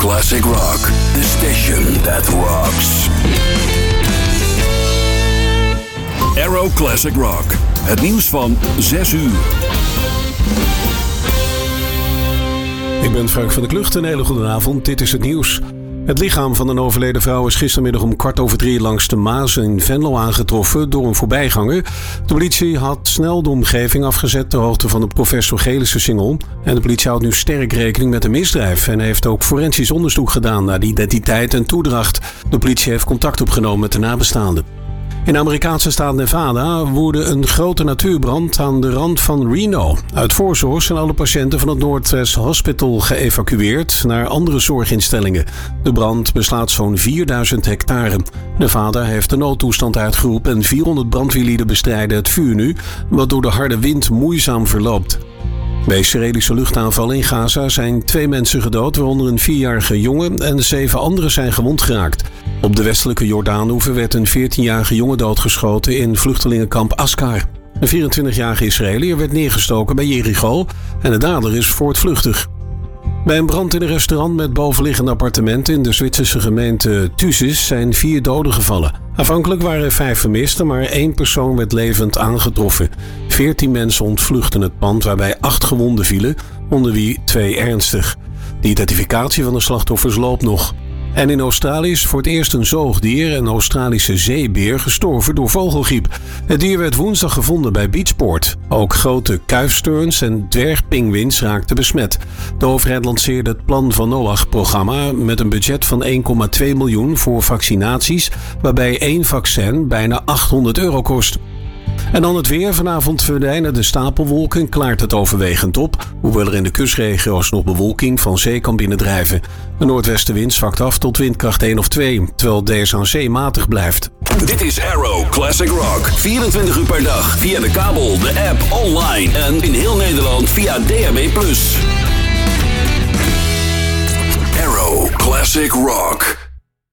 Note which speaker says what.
Speaker 1: Classic Rock, the station that rocks. Arrow Classic Rock, het nieuws van 6 uur.
Speaker 2: Ik ben Frank van der Klucht, een hele goede avond. Dit is het nieuws. Het lichaam van een overleden vrouw is gistermiddag om 2:15 langs de Maas in Venlo aangetroffen door een voorbijganger. De politie had snel de omgeving afgezet ter hoogte van de Professor Gelissen-singel. En de politie houdt nu sterk rekening met een misdrijf en heeft ook forensisch onderzoek gedaan naar de identiteit en toedracht. De politie heeft contact opgenomen met de nabestaanden. In de Amerikaanse staat Nevada woedde een grote natuurbrand aan de rand van Reno. Uit voorzorg zijn alle patiënten van het Northwest Hospital geëvacueerd naar andere zorginstellingen. De brand beslaat zo'n 4000 hectare. Nevada heeft de noodtoestand uitgeroepen en 400 brandweerlieden bestrijden het vuur nu, wat door de harde wind moeizaam verloopt. Bij Israëlische luchtaanvallen in Gaza zijn 2 mensen gedood, waaronder een 4-jarige jongen en 7 anderen zijn gewond geraakt. Op de westelijke Jordaanoever werd een 14-jarige jongen doodgeschoten in vluchtelingenkamp Askar. Een 24-jarige Israëliër werd neergestoken bij Jericho en de dader is voortvluchtig. Bij een brand in een restaurant met bovenliggende appartementen in de Zwitserse gemeente Thusis zijn 4 doden gevallen. Aanvankelijk waren er 5 vermisten, maar 1 persoon werd levend aangetroffen. 14 mensen ontvluchtten het pand, waarbij 8 gewonden vielen, onder wie 2 ernstig. De identificatie van de slachtoffers loopt nog. En in Australië is voor het eerst een zoogdier, een Australische zeebeer, gestorven door vogelgriep. Het dier werd woensdag gevonden bij Beachport. Ook grote kuifsterns en dwergpinguïns raakten besmet. De overheid lanceerde het Plan van Noach-programma met een budget van 1,2 miljoen voor vaccinaties, waarbij 1 vaccin bijna €800 kost. En dan het weer. Vanavond verdwijnen de stapelwolken en klaart het overwegend op, hoewel er in de kustregio's nog bewolking van zee kan binnendrijven. De noordwestenwind zwakt af tot windkracht 1 of 2, terwijl deze aan zee matig blijft.
Speaker 1: Dit is Arrow Classic Rock. 24 uur per dag via de kabel, de app, online en in heel Nederland via DAB+. Arrow Classic Rock.